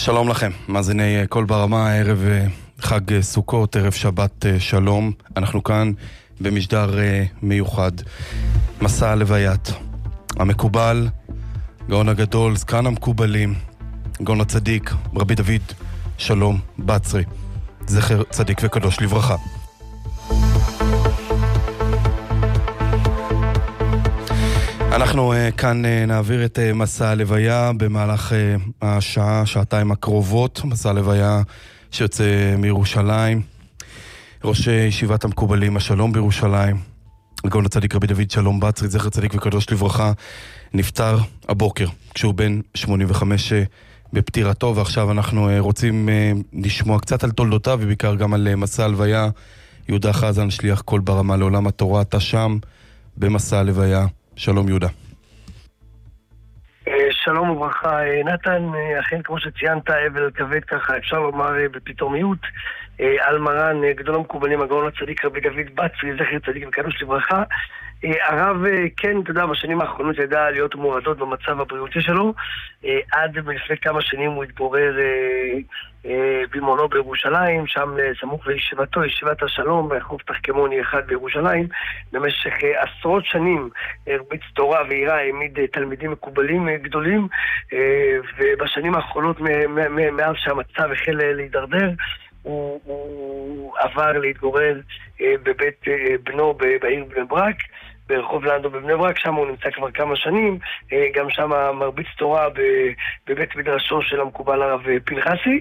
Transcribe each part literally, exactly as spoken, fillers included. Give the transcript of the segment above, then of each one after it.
שלום לכם, מאזיני קול ברמה, ערב חג סוכות, ערב שבת שלום. אנחנו כאן במשדר מיוחד, מסע לוויית המקובל, גאון הגדול, זקן המקובלים, גאון הצדיק, רבי דוד שלום בצרי, זכר צדיק וקדוש לברכה. אנחנו uh, כאן uh, נעביר את uh, מסע הלוויה במהלך uh, השעה, שעתיים הקרובות, מסע הלוויה שיוצא מירושלים. ראש ישיבת המקובלים השלום בירושלים, גאון הצדיק רבי דוד שלום בצרי, זכר צדיק וקדוש לברכה, נפטר הבוקר כשהוא בן שמונים וחמש בפטירתו, ועכשיו אנחנו uh, רוצים uh, לשמוע קצת על תולדותיו ובעיקר גם על uh, מסע הלוויה. יהודה חזן, שליח קול ברמה לעולם התורה, אתה שם במסע הלוויה. שלום יהודה. שלום וברכה נתן, אכן כמו שציינת, אבל כבד ככה אפשר לומר בפתאומיות על מרן גדול המקובלים הגאון הצדיק רבי דוד בצרי, זכר צדיק וקדוש לברכה. הרב, כן, אתה יודע, בשנים האחרונות ידע להיות מורדות במצב הבריאותי שלו. עד לפני כמה שנים הוא התגורר במעונו בירושלים, שם סמוך לישיבתו, ישיבת השלום, ברחוב תחכמוני אחד בירושלים. במשך עשרות שנים הרביץ תורה ועירה, העמיד תלמידים מקובלים גדולים, ובשנים האחרונות, מאז שהמצב החל להידרדר, הוא, הוא עבר להתגורר בבית בנו בעיר בני ברק, ברחוב לנדו בבני ברק, שם הוא נמצא כבר כמה שנים, גם שם מרביץ תורה בבית מדרשו של המקובל הרב פנחסי.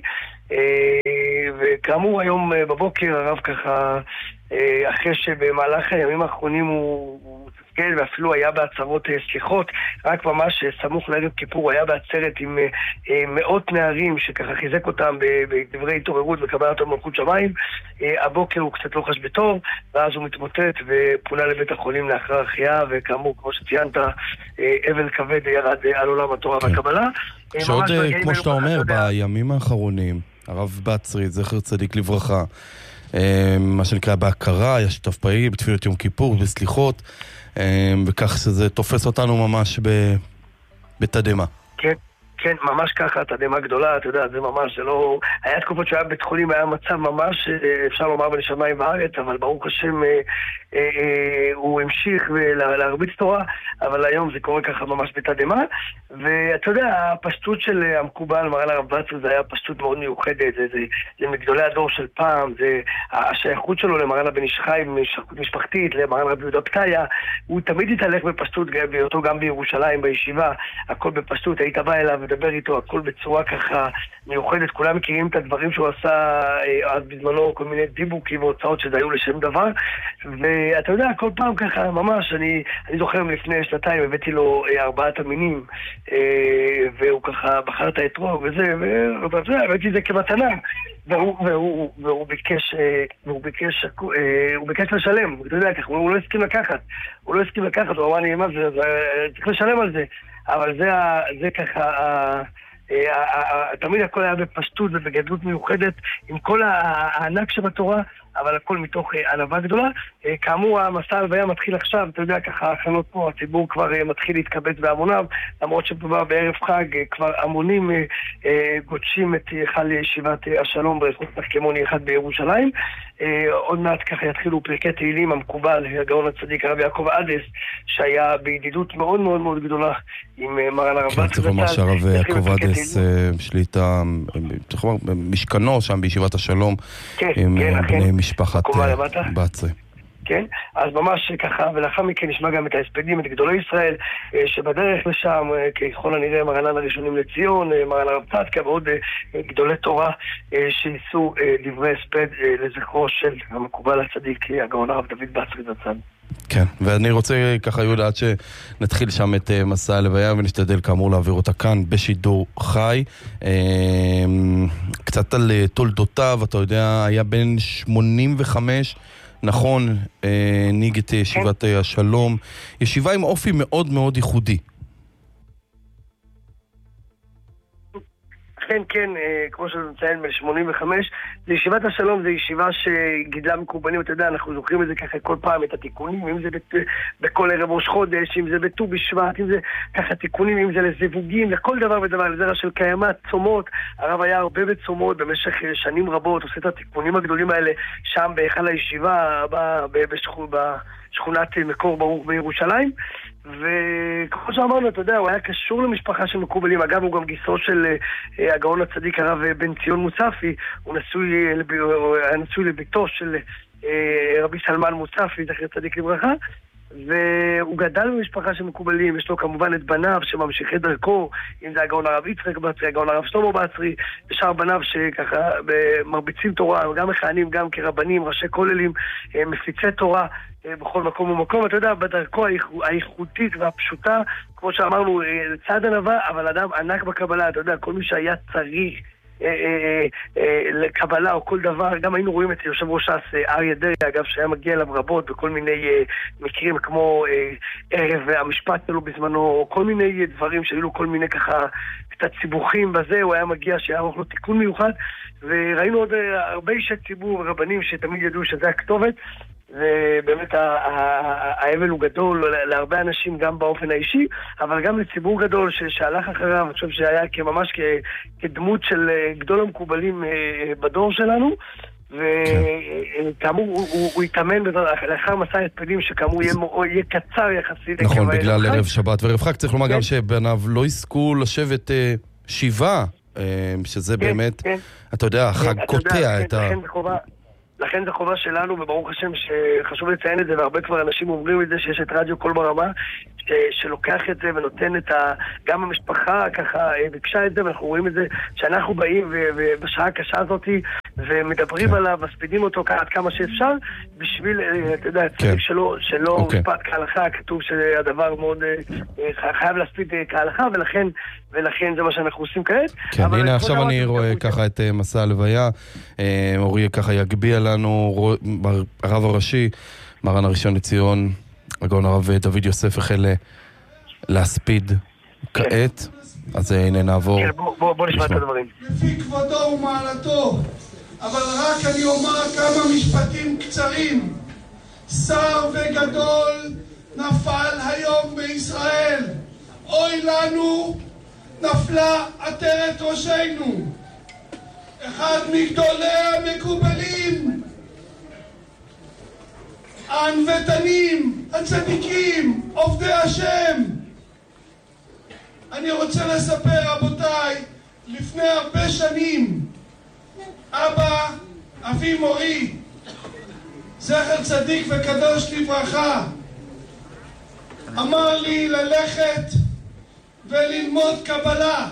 וכאמור היום בבוקר הרב ככה, אחרי שבמהלך הימים האחרונים הוא, הוא תפקד ואפילו היה בעצרות סליחות, רק ממש סמוך לערב כיפור היה בעצרת עם מאות נערים שככה חיזק אותם בדברי התעוררות וקבלת מלכות שמיים. הבוקר הוא קצת לא חש בטוב, ואז הוא מתמוטט ופונה לבית החולים לאחר החייאה, וכאמור כמו שציינת, אבל כבד ירד על עולם התורה והקבלה. שעוד כמו שאתה אומר, בימים האחרונים הרב בצרי, זכר צדיק לברכה, מה שנקרא בהכרה, יש שיתוף פעיל בתפילת יום כיפור, בסליחות, וכך שזה תופס אותנו ממש בתדמה. כן, כן, ממש ככה, תדמה גדולה, אתה יודע, זה ממש, זה לא... היה תקופות שהיה בית חולים, היה מצב ממש, אפשר לומר בין שמיים וארץ, אבל ברוך השם, אה, אה, אה, הוא המשיך להרביץ תורה, אבל היום זה קורה ככה ממש בתדמה, ואתה יודע, הפשטות של המקובל, מרן הרב בצרי, זה היה פשטות מאוד מיוחדת, זה, זה, זה מגדולי הדור של פעם, זה השייכות שלו למרן הבן איש חי, משייכות משפחתית, למרן רבי יהודה פתיה, הוא תמיד התהלך בפשטות, בהיותו גם בירושלים, בישיבה, הכל בפשטות, היית בא אליו לדבר איתו, הכל בצורה ככה מיוחדת, כולם מכירים את הדברים שהוא עשה אז בזמנו, כל מיני דיבוקים והוצאות שזה היו לשם דבר, ואתה יודע, כל פעם ככה, ממש, אני, אני זוכר לפני שנתיים, הבאתי לו ארבעת המינים, והוא ככה בחר את האתרוג וזה, והבאתי את זה כמתנה, והוא, והוא, והוא ביקש, והוא ביקש, הוא ביקש לשלם, אתה יודע, ככה, הוא לא הסכים לקחת, הוא לא הסכים לקחת, הוא אמר לי, מה זה, צריך לשלם על זה, אבל זה, זה ככה, תמיד הכל היה בפשטות ובגדלות מיוחדת, עם כל הענק שבתורה, אבל הכל מתוך ענווה גדולה. כאמור, המסע הלוויה מתחיל עכשיו, אתה יודע, ככה הכנות פה, הציבור כבר מתחיל להתקבץ בהמוניו, למרות שבדובר בערב חג, כבר המונים גודשים את היכל ישיבת השלום ברחוב תחכמוני אחד בירושלים. עוד מעט ככה יתחילו פרקי תהילים המקובל, הגאון הצדיק הרב יעקב עדס, שהיה בידידות מאוד מאוד מאוד גדולה עם מרן הרב בצרי. כן, צריך לומר שהרב יעקב עדס שליטה, צריך לומר, משכנו שם בישיבת השלום, עם בני משפחת בצרי. כן, אז ממש ככה, ולאחר מכן נשמע גם את ההספדים, את גדולי ישראל, שבדרך לשם, ככל הנראה מרנן הראשונים לציון, מרן הרב צדקה, ועוד גדולי תורה שיישאו דברי הספד לזכרו של המקובל הצדיק, הגאון הרב דוד בצרי זצ"ל. כן, ואני רוצה ככה יהודה, עד שנתחיל שם את מסע הלוויה, ונשתדל כאמור להעביר אותה כאן בשידור חי. קצת על תולדותיו, אתה יודע, היה בן שמונים וחמש, נכון, ניג את ישיבת השלום, ישיבה עם אופי מאוד מאוד ייחודי. אכן כן, כמו שאתה מציין, ב-שמונים וחמש, זה ישיבת השלום, זה ישיבה שגידלה מקובלים, אתה יודע, אנחנו זוכרים את זה ככה כל פעם, את התיקונים, אם זה בכל ערב ראש חודש, אם זה בט"ו בשבט, אם זה ככה תיקונים, אם זה לזיווגים, לכל דבר ודבר, לזרע של קיימת, צומות. הרב היה הרבה בצומות במשך שנים רבות, עושה את התיקונים הגדולים האלה שם בהיכל הישיבה, בשכונת מקור ברוך בירושלים. וכמו שאמרנו, אתה יודע, הוא היה קשור למשפחה של מקובלים. אגב, הוא גם גיסו של uh, הגאון הצדיק הרב בן ציון מוצפי. הוא נשוי, לב... הוא היה נשוי לביתו של uh, רבי סלמן מוצפי, זכר צדיק לברכה. והוא גדל במשפחה של מקובלים. יש לו כמובן את בניו שממשיכי דרכו, אם זה הגאון הרב יצחק בצרי, הגאון הרב שלמה בצרי, ושאר בניו שככה מרביצים תורה, גם מכהנים, גם כרבנים, ראשי כוללים, מפיצי תורה בכל מקום ומקום. אתה יודע, בדרכו האיכותית והפשוטה, כמו שאמרנו, צעד ענווה, אבל אדם ענק בקבלה. אתה יודע, כל מי שהיה צריך לקבלה או כל דבר, גם היינו רואים את יושב ראש ש"ס אריה דרעי, אגב, שהיה מגיע אליו רבות בכל מיני מקרים כמו ערב המשפט שלו בזמנו, או כל מיני דברים שהיו לו כל מיני ככה קצת סיבוכים בזה, הוא היה מגיע שיערוך לו תיקון מיוחד, וראינו עוד הרבה אישי ציבור ורבנים שתמיד ידעו שזה הכתובת. ובאמת האבל הוא גדול להרבה אנשים גם באופן האישי, אבל גם לציבור גדול שהלך אחריו. אני חושב שהיה כממש כדמות של גדול המקובלים בדור שלנו, וכאמור הוא יתאמן לאחר מסע התפדים שכאמור יהיה קצר יחסית. נכון, בגלל ערב שבת וערב חג. צריך לומר גם שבניו לא יזכו לשבת שבעה, שזה באמת, אתה יודע, החג קוטע את ה... לכן זו חובה שלנו, וברוך השם שחשוב לציין את זה, והרבה כבר אנשים אומרים את זה, שיש את רדיו קול ברמה, שלוקח את זה ונותן את ה... גם המשפחה ככה ביקשה את זה, ואנחנו רואים את זה, שאנחנו באים ובשעה הקשה הזאת, ומדברים עליו, מספידים אותו עד כמה שאפשר, בשביל, אתה יודע, צריך שלא, שלא מספד כהלכה, כתוב שהדבר מאוד חייב להספיד כהלכה, ולכן, ולכן זה מה שאנחנו עושים כעת. כן, הנה עכשיו אני רואה ככה את מסע הלוויה, אורי ככה יגביע לנו, הרב הראשי, מרן הראשון לציון, הגאון הרב דוד יוסף החל להספיד כעת, אז הנה נעבור. בוא נשמע את הדברים. לפי כבודו ומעלתו, אבל רק אני אומר כמה משפטים קצרים. שר וגדול נפל היום בישראל. אוי לנו, נפלה עטרת ראשנו. אחד מגדולי המקובלים, הענוותנים, הצדיקים, עובדי השם. אני רוצה לספר, רבותיי, לפני הרבה שנים, אבא, אבי מורי, זכר צדיק וקדוש לברכה, אמר לי ללכת וללמוד קבלה,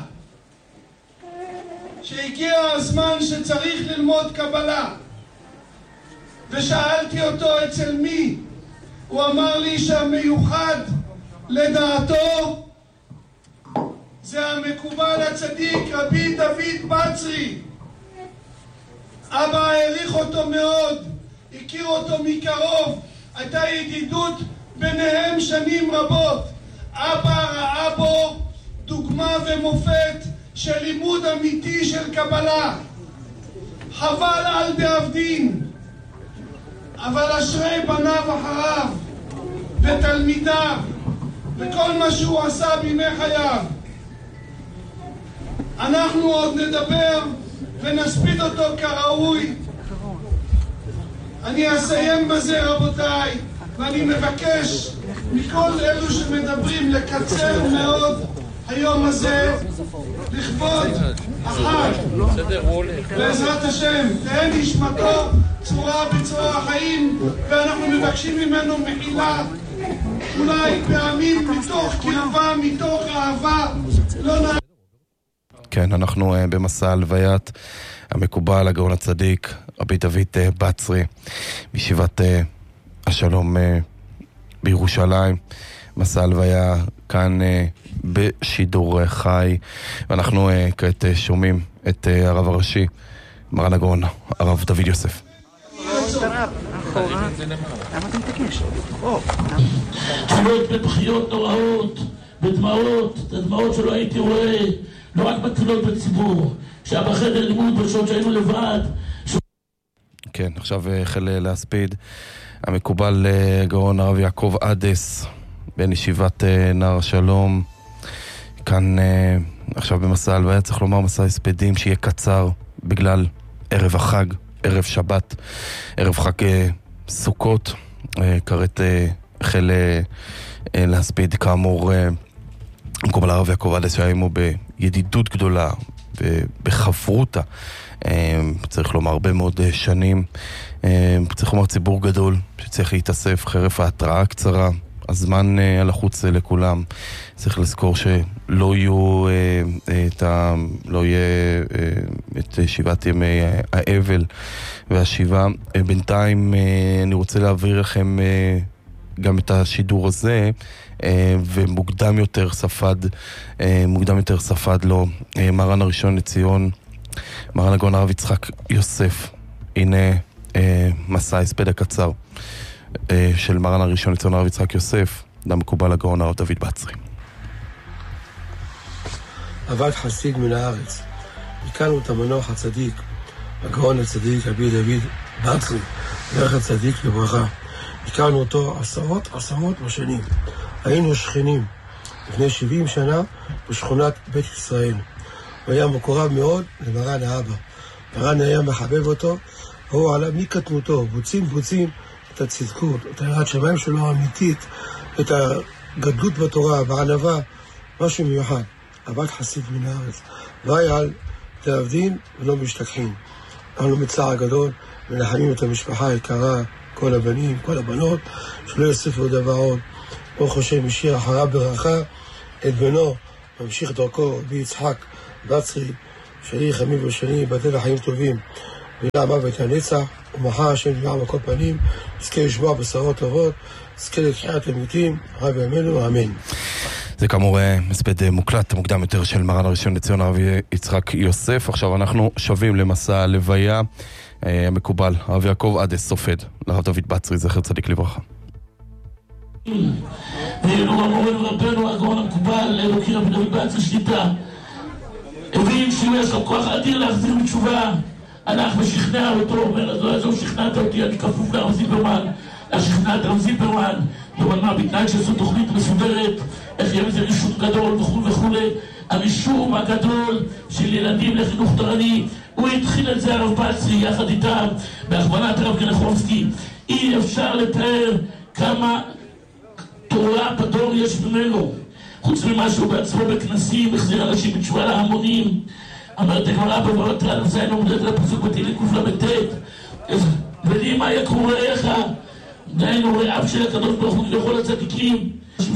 שהגיע הזמן שצריך ללמוד קבלה. ושאלתי אותו אצל מי, הוא אמר לי שהמיוחד לדעתו זה המקובל הצדיק רבי דוד בצרי. אבא העריך אותו מאוד, הכיר אותו מקרוב, הייתה ידידות ביניהם שנים רבות. אבא ראה בו דוגמה ומופת של לימוד אמיתי של קבלה. חבל על דאבדין, אבל אשרי בניו אחריו ותלמידיו וכל מה שהוא עשה בימי חייו. אנחנו עוד נדבר ונספיד אותו כראוי. אני אסיים בזה, רבותיי, ואני מבקש מכל אלו שמדברים לקצר מאוד היום הזה לכבוד החג. בעזרת השם תהא נשמתו צורה בצורה החיים, ואנחנו מבקשים ממנו מחילה, אולי פעמים מתוך קרבה, מתוך אהבה. לא נ... כן, אנחנו uh, במסע הלוויית המקובל הגאון הצדיק רבי דוד uh, בצרי בישיבת uh, השלום uh, בירושלים. מסע הלוויה כאן uh, בשידור uh, חי, ואנחנו uh, כעת uh, שומעים את uh, הרב הראשי מרן הגאון הרב דוד יוסף. תפילות בבכיות נוראות, בדמעות, את הדמעות שלא הייתי רואה לא רק בתפילות בציבור, שהיה בחדר לימוד בשעות שהיינו לבד. כן, עכשיו החל להספיד המקובל גאון הרב יעקב עדס, בן ישיבת נער השלום. כאן עכשיו במסע הלוויה, צריך לומר מסע הספדים שיהיה קצר בגלל ערב החג, ערב שבת, ערב חג סוכות. כרת החל להספיד כאמור מקובל הרב יעקב עדס, שהיה עמו בידידות גדולה ובחברותה, צריך לומר הרבה מאוד שנים. צריך לומר ציבור גדול שצריך להתאסף חרף ההתראה הקצרה, הזמן הלחוץ לכולם. צריך לזכור שלא יהיו את ה... לא יהיה את שבעת ימי האבל והשיבה. בינתיים אני רוצה להעביר לכם גם את השידור הזה, ומוקדם יותר ספד מוקדם יותר ספד לו מרן הראשון לציון, מרן הגאון הרב יצחק יוסף. הנה מסע הספד הקצר של מרן הראשון לציון הרב יצחק יוסף, למקובל הגאון הרב דוד בצרי. עבד חסיד מן הארץ, הכרנו את המנוח הצדיק, הגאון הצדיק רבי דוד בצרי, זכר צדיק לברכה. הכרנו אותו עשרות עשרות בשנים. היינו שכנים לפני שבעים שנה בשכונת בית ישראל. הוא היה מקורב מאוד למרן האבא. מרן היה מחבב אותו, והוא עלה מקטנותו, בוצים בוצים את הצדקות, את היראת שמיים שלו האמיתית, את הגדלות בתורה, בענווה, משהו מיוחד. עבד חסיד מן הארץ. וייל תעבדין ולא משתכחים. אנחנו מצער גדול, מנחמים את המשפחה היקרה, כל הבנים, כל הבנות, שלא יוסיפו דבר עוד. ברוך השם השאיר אחריו ברכה את בנו, ממשיך דרכו, רבי יצחק בצרי, שלי חמים ושני, בדל החיים טובים, ולא המוות הנצח, ומחר השם נראה מכל פנים, נזכה לשמוע בשורות טובות, נזכה לתחיית המתים, רב ימינו, אמן. זה כאמור הספד מוקלט מוקדם יותר של מרן הראשון לציון הרב יצחק יוסף. עכשיו אנחנו שווים למסע הלוויה המקובל, הרב יעקב עדס סופד לרב דוד בצרי, זכר צדיק לברכה. ואילו אמורנו רבנו הגאון המקובל אלוקי רבי דוד בצרי שליטה, הבין שיש לו כוח אדיר להחזיר בתשובה. אנחנו שכנע אותו, אומר, אז לא יעזור שכנעת אותי, אני כפוף לרב זיפרמן, לשכנעת רב זיפרמן, אבל מה, בתנאי שעשו תוכנית מסודרת, איך יהיה איזה רישות גדול וכו' וכו'. הרישום הגדול של ילדים לחינוך תורני, הוא התחיל את זה הרב בצרי יחד איתם, בהכוונת הרב גנחובסקי. אי אפשר לתאר כמה תורה בדור יש ממנו. חוץ ממה שהוא בעצמו בכנסים, החזיר אנשים בתשובה להמונים. אמרת הגמרא בבאות רב זין עומדת לפסוק בתהילים קל"ט, ולאמא מה יקרו רעיך, דהיינו רעיו של הקדוש ברוך הוא לכל הצדיקים.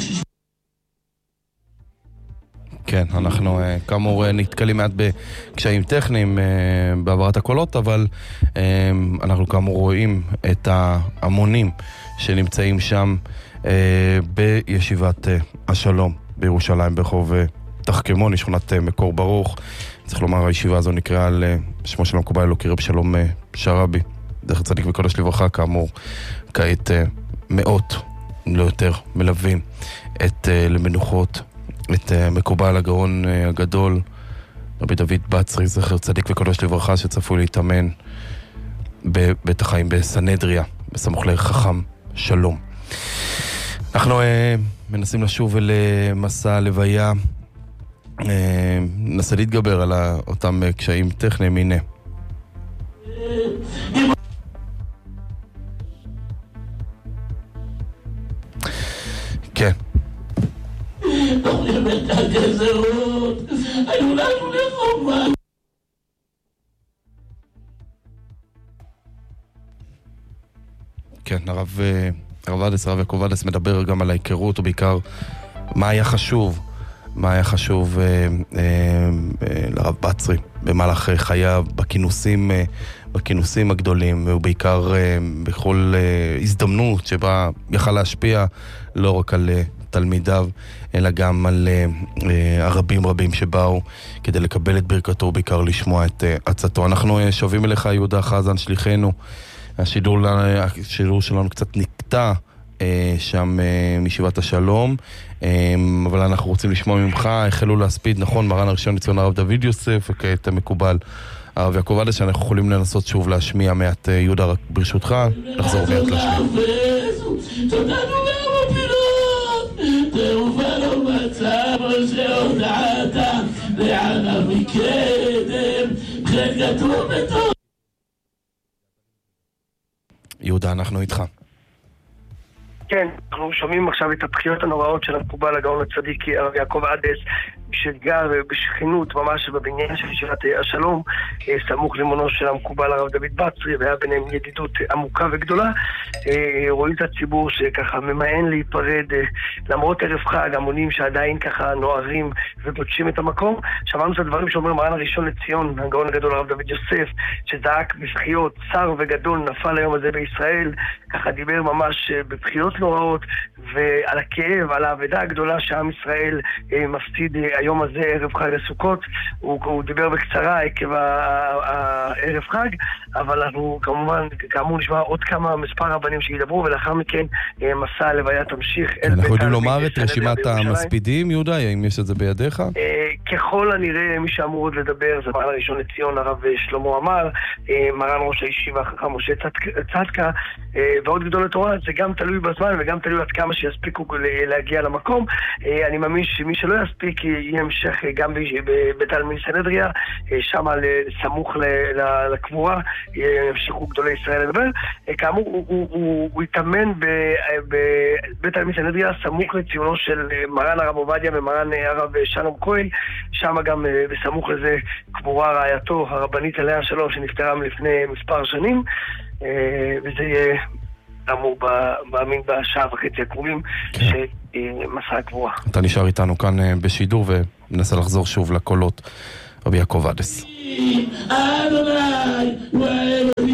כן, אנחנו כאמור נתקלים מעט בקשיים טכניים בעברת הקולות, אבל אנחנו כאמור רואים את ההמונים שנמצאים שם בישיבת השלום בירושלים ברחוב תחכמוני, שכונת מקור ברוך. צריך לומר, הישיבה הזו נקראה על שמו של המקובל אלוקי רב שלום שרבי, זכר צדיק וקדוש לברכה. כאמור, כעת מאות, לא יותר, מלווים את למנוחות את מקובל הגאון הגדול רבי דוד בצרי, זכר צדיק וקדוש לברכה, שצפוי להתאמן בבית החיים בסנהדריה, בסמוך לחכם שלום. אנחנו אה, מנסים לשוב אל מסע הלוויה, אה, ננסה להתגבר על אותם קשיים טכניים. הנה כן, אנחנו נלמד את הגזרות, היו לנו לחובה. כן, הרב הרב עדס, הרב יעקב עדס מדבר גם על ההיכרות, ובעיקר מה היה חשוב, מה היה חשוב אה, אה, אה, לרב בצרי במהלך חייו, בכינוסים, אה, בכינוסים הגדולים, ובעיקר אה, בכל אה, הזדמנות שבה יכל להשפיע לא רק על אה, תלמידיו, אלא גם על אה, אה, הרבים רבים שבאו כדי לקבל את ברכתו, בעיקר לשמוע את אה, עצתו. אנחנו אה, שווים אליך יהודה חזן שליחנו. השידור, השידור שלנו קצת נקטע שם מישיבת השלום, אבל אנחנו רוצים לשמוע ממך, החלו להספיד, נכון, מרן הראשון לציון הרב דוד יוסף, וכעת מקובל הרב יעקב עדס, שאנחנו יכולים לנסות שוב להשמיע מעט. יהודה, רק ברשותך, נחזור מעט להשמיע. תודה רבה בפירות, תרובה לא מצב, שהודעת לערב מקדם, חלקתו בטוב. יהודה, אנחנו איתך. כן, אנחנו שומעים עכשיו את הבחיות הנוראות של המקובל הגאון הצדיק הרב יעקב עדס, שגר בשכנות ממש בבניין של ישיבת השלום, סמוך למונו של המקובל הרב דוד בצרי, והיה ביניהם ידידות עמוקה וגדולה. רואים את הציבור שככה ממאן להיפרד, למרות ערב חג, המונים שעדיין ככה נוערים ובודשים את המקום. שמענו את הדברים שאומר מרן הראשון לציון, הגאון הגדול הרב דוד יוסף, שזעק בבחיות, צר וגדול נפל היום הזה בישראל, ככה דיבר ממש בבחיות נוראות, ועל הכאב, על העבודה הגדולה שעם ישראל מפסיד היום הזה, ערב חג הסוכות. הוא, הוא דיבר בקצרה עקב הערב חג, אבל אנחנו כמובן, כאמור נשמע עוד כמה מספר רבנים שידברו, ולאחר מכן מסע הלוויה תמשיך. אנחנו יודעים לומר את רשימת המספידים, יהודה, האם יש את זה בידיך? ככל הנראה, מי שאמור עוד לדבר זה מרן הראשון לציון הרב שלמה עמר, מרן ראש הישיבה החכם משה צדקה, ועוד גדול התורה. זה גם תלוי בזמן וגם תלוי עד כמה שיספיקו להגיע למקום. אני מאמין שמי שלא יספיק יהיה המשך גם בבית העלמין סנהדריה, שם סמוך לקבורה ימשיכו גדולי ישראל לדבר. כאמור, הוא, הוא, הוא, הוא התאמן בבית העלמין סנהדריה סמוך לציונו של מרן הרב עובדיה ומרן הרב שלום כהן, שם גם בסמוך לזה קבורה רעייתו הרבנית עליה שלום שנפטרה לפני מספר שנים, וזה יהיה אמור מאמין בשעה וחצי הקרובים שמסע הקבורה. אתה נשאר איתנו כאן בשידור וננסה לחזור שוב לקולות רבי יעקב עדס.